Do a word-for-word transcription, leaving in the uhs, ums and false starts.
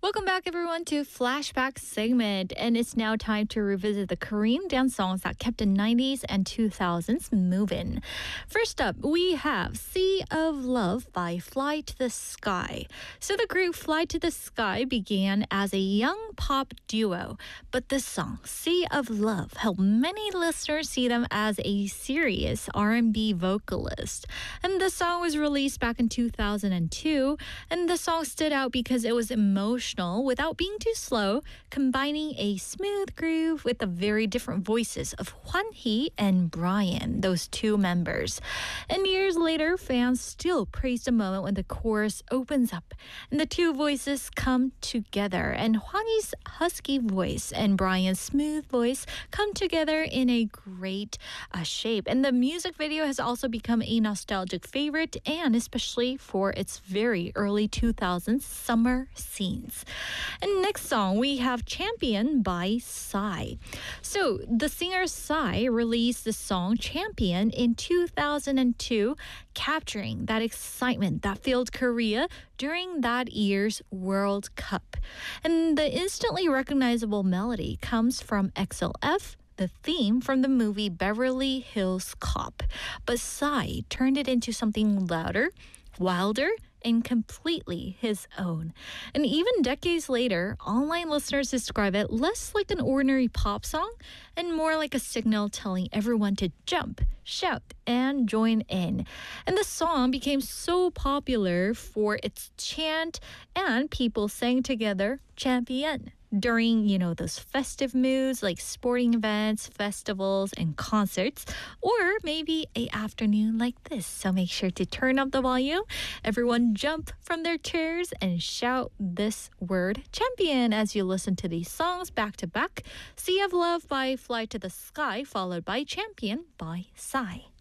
Welcome back, everyone, to Flashback segment. And it's now time to revisit the Korean dance songs that kept the nineties and two thousands moving. First up, we have Sea of Love by Fly to the Sky. So the group Fly to the Sky began as a young pop duo, but this song, Sea of Love, helped many listeners see them as a serious R and B vocalist. And the song was released back in two thousand two, and the song stood out because it was emotional without being too slow, combining a smooth groove with the very different voices of Hwan Hee and Brian, those two members. And years later, fans still praise the moment when the chorus opens up and the two voices come together, and Hwan Hee's husky voice and Brian's smooth voice come together in a great uh, shape. And the music video has also become a nostalgic favorite, and especially for its very early two thousands summer scenes. And next song, we have Champion by Psy. So the singer Psy released the song Champion in two thousand two, capturing that excitement that filled Korea during that year's World Cup. And the instantly recognizable melody comes from X L F, the theme from the movie Beverly Hills Cop. But Psy turned it into something louder, wilder, and completely his own. And even decades later, online listeners describe it less like an ordinary pop song and more like a signal telling everyone to jump, shout, and join in. And the song became so popular for its chant, and people sang together, Champion, during, you know, those festive moods like sporting events, festivals, and concerts, or maybe a afternoon like this. So make sure to turn up the volume. Everyone jump from their chairs and shout this word, Champion, as you listen to these songs back to back. Sea of Love by Fly to the Sky, followed by Champion by Psy.